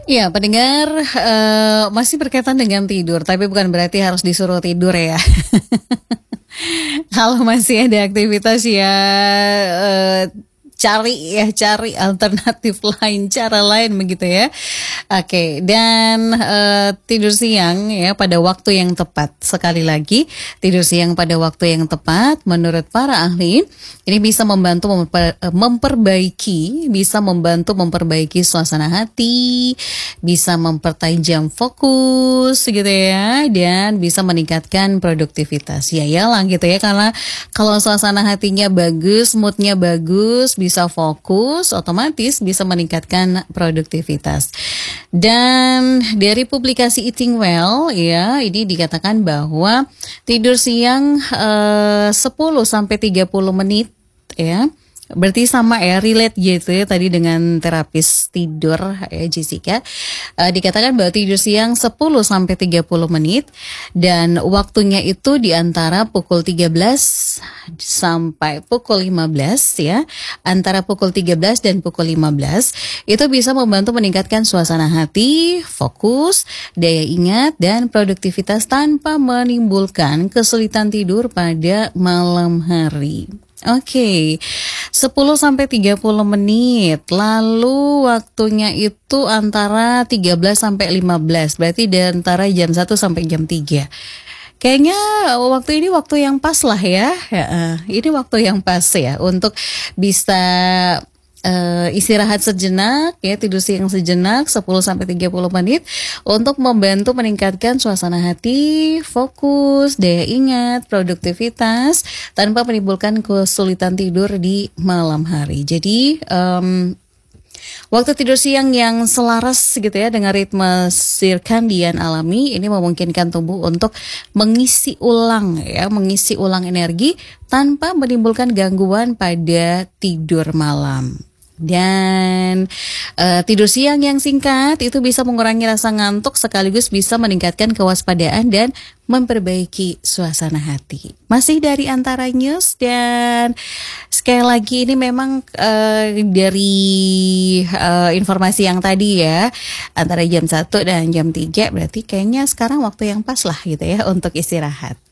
Iya, pendengar, masih berkaitan dengan tidur, tapi bukan berarti harus disuruh tidur ya. Kalau masih ada aktivitas ya, eee, cari alternatif lain, cara lain begitu ya. Oke, dan, tidur siang ya pada waktu yang tepat. Sekali lagi, tidur siang pada waktu yang tepat menurut para ahli, ini bisa membantu memperbaiki suasana hati, bisa mempertajam fokus gitu ya, dan bisa meningkatkan produktivitas. Ya iyalah gitu ya, karena kalau suasana hatinya bagus, moodnya bagus, bisa fokus, otomatis bisa meningkatkan produktivitas. Dan dari publikasi Eating Well ya, ini dikatakan bahwa tidur siang 10 sampai 30 menit ya. Berarti sama ya, relate gitu ya tadi dengan terapis tidur ya Jessica. Dikatakan bahwa tidur siang 10 sampai 30 menit dan waktunya itu di antara pukul 13 sampai pukul 15 ya. Antara pukul 13 dan pukul 15 itu bisa membantu meningkatkan suasana hati, fokus, daya ingat dan produktivitas tanpa menimbulkan kesulitan tidur pada malam hari. Oke, 10 sampai 30 menit. Lalu waktunya itu antara 13 sampai 15. Berarti di antara jam 1 sampai jam 3. Kayaknya waktu ini waktu yang pas lah ya. Ini waktu yang pas ya untuk bisa istirahat sejenak ya, tidur siang sejenak 10 sampai 30 menit untuk membantu meningkatkan suasana hati, fokus, daya ingat, produktivitas tanpa menimbulkan kesulitan tidur di malam hari. Jadi waktu tidur siang yang selaras gitu ya dengan ritme sirkadian alami ini memungkinkan tubuh untuk mengisi ulang energi tanpa menimbulkan gangguan pada tidur malam. Dan tidur siang yang singkat itu bisa mengurangi rasa ngantuk sekaligus bisa meningkatkan kewaspadaan dan memperbaiki suasana hati. Masih dari Antara News dan sekali lagi ini memang dari informasi yang tadi ya, antara jam 1 dan jam 3 berarti kayaknya sekarang waktu yang pas lah gitu ya untuk istirahat.